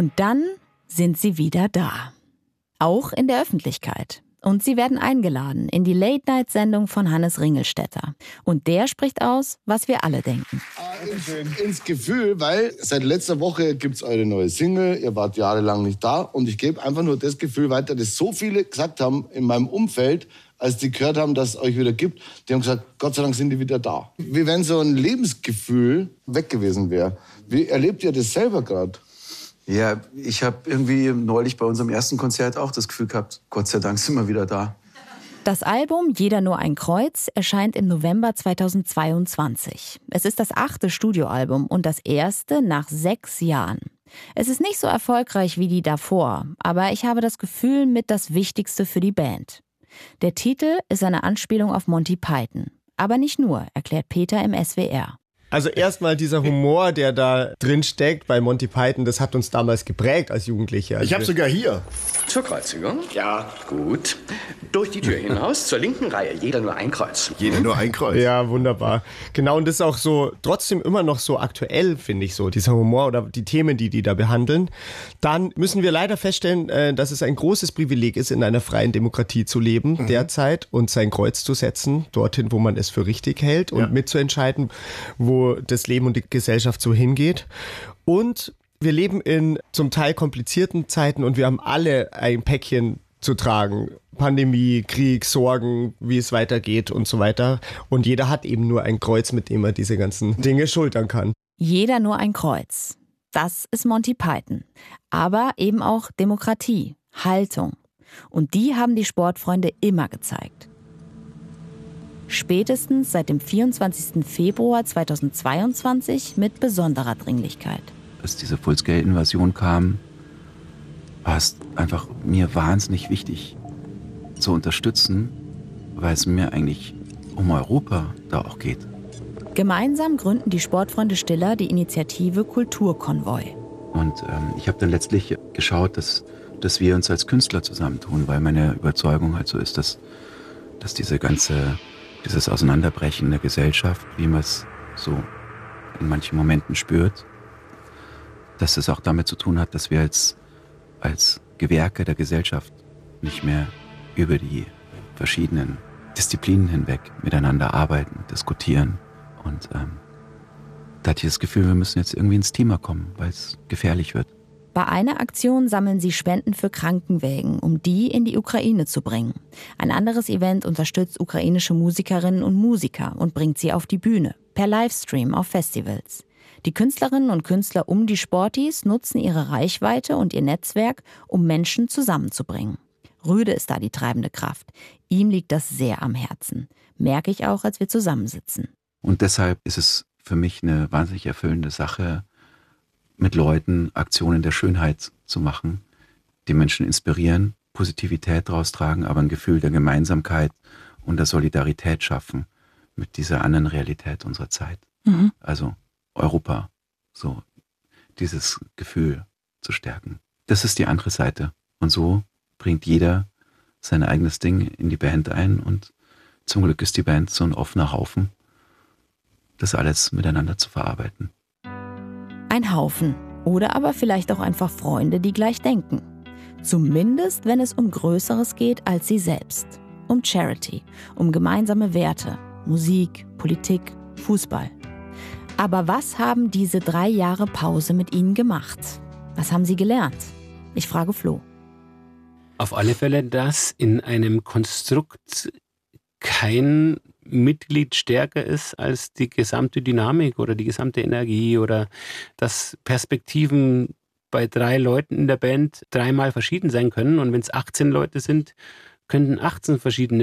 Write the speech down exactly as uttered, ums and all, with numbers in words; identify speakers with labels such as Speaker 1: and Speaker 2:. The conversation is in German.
Speaker 1: Und dann sind sie wieder da. Auch in der Öffentlichkeit. Und sie werden eingeladen in die Late-Night-Sendung von Hannes Ringelstetter. Und der spricht aus, was wir alle denken.
Speaker 2: Ins, ins Gefühl, weil seit letzter Woche gibt es eure neue Single, ihr wart jahrelang nicht da. Und ich gebe einfach nur das Gefühl weiter, das so viele gesagt haben in meinem Umfeld, als die gehört haben, dass es euch wieder gibt. Die haben gesagt, Gott sei Dank sind die wieder da. Wie wenn so ein Lebensgefühl weg gewesen wäre. Wie erlebt ihr das selber gerade?
Speaker 3: Ja, ich habe irgendwie neulich bei unserem ersten Konzert auch das Gefühl gehabt, Gott sei Dank sind wir wieder da.
Speaker 1: Das Album Jeder nur ein Kreuz erscheint im November zweitausendzweiundzwanzig. Es ist das achte Studioalbum und das erste nach sechs Jahren. Es ist nicht so erfolgreich wie die davor, aber ich habe das Gefühl mit das Wichtigste für die Band. Der Titel ist eine Anspielung auf Monty Python. Aber nicht nur, erklärt Peter im S W R.
Speaker 4: Also erstmal dieser Humor, der da drin steckt bei Monty Python, das hat uns damals geprägt als Jugendliche. Also
Speaker 5: ich habe sogar hier.
Speaker 6: Zur Kreuzigung? Ja, gut. Durch die Tür hinaus, zur linken Reihe. Jeder nur ein Kreuz.
Speaker 5: Jeder nur ein Kreuz.
Speaker 4: Ja, wunderbar. Genau, und das ist auch so, trotzdem immer noch so aktuell, finde ich so, dieser Humor oder die Themen, die die da behandeln. Dann müssen wir leider feststellen, dass es ein großes Privileg ist, in einer freien Demokratie zu leben mhm. derzeit und sein Kreuz zu setzen, dorthin, wo man es für richtig hält und ja. mitzuentscheiden, wo das Leben und die Gesellschaft so hingeht. Und wir leben in zum Teil komplizierten Zeiten und wir haben alle ein Päckchen zu tragen. Pandemie, Krieg, Sorgen, wie es weitergeht und so weiter. Und jeder hat eben nur ein Kreuz, mit dem er diese ganzen Dinge schultern kann.
Speaker 1: Jeder nur ein Kreuz. Das ist Monty Python. Aber eben auch Demokratie, Haltung. Und die haben die Sportfreunde immer gezeigt. Spätestens seit dem vierundzwanzigsten Februar zweitausendzweiundzwanzig mit besonderer Dringlichkeit.
Speaker 3: Als diese Fullscale-Invasion kam, war es einfach mir wahnsinnig wichtig zu unterstützen, weil es mir eigentlich um Europa da auch geht.
Speaker 1: Gemeinsam gründen die Sportfreunde Stiller die Initiative Kulturkonvoi.
Speaker 3: Und ähm, ich habe dann letztlich geschaut, dass, dass wir uns als Künstler zusammentun, weil meine Überzeugung halt so ist, dass, dass diese ganze dieses Auseinanderbrechen der Gesellschaft, wie man es so in manchen Momenten spürt, dass es auch damit zu tun hat, dass wir als, als Gewerke der Gesellschaft nicht mehr über die verschiedenen Disziplinen hinweg miteinander arbeiten, diskutieren. Und ähm, da hatte ich das Gefühl, wir müssen jetzt irgendwie ins Thema kommen, weil es gefährlich wird.
Speaker 1: Bei einer Aktion sammeln sie Spenden für Krankenwägen, um die in die Ukraine zu bringen. Ein anderes Event unterstützt ukrainische Musikerinnen und Musiker und bringt sie auf die Bühne, per Livestream auf Festivals. Die Künstlerinnen und Künstler um die Sportis nutzen ihre Reichweite und ihr Netzwerk, um Menschen zusammenzubringen. Rüde ist da die treibende Kraft. Ihm liegt das sehr am Herzen. Merke ich auch, als wir zusammensitzen.
Speaker 3: Und deshalb ist es für mich eine wahnsinnig erfüllende Sache, mit Leuten Aktionen der Schönheit zu machen, die Menschen inspirieren, Positivität daraus tragen, aber ein Gefühl der Gemeinsamkeit und der Solidarität schaffen mit dieser anderen Realität unserer Zeit. Mhm. Also Europa, so dieses Gefühl zu stärken. Das ist die andere Seite. Und so bringt jeder sein eigenes Ding in die Band ein und zum Glück ist die Band so ein offener Haufen, das alles miteinander zu verarbeiten.
Speaker 1: Ein Haufen. Oder aber vielleicht auch einfach Freunde, die gleich denken. Zumindest, wenn es um Größeres geht als sie selbst. Um Charity, um gemeinsame Werte, Musik, Politik, Fußball. Aber was haben diese drei Jahre Pause mit ihnen gemacht? Was haben sie gelernt? Ich frage Flo.
Speaker 7: Auf alle Fälle, dass in einem Konstrukt kein Mitglied stärker ist als die gesamte Dynamik oder die gesamte Energie oder dass Perspektiven bei drei Leuten in der Band dreimal verschieden sein können und wenn es achtzehn Leute sind, könnten achtzehn verschiedene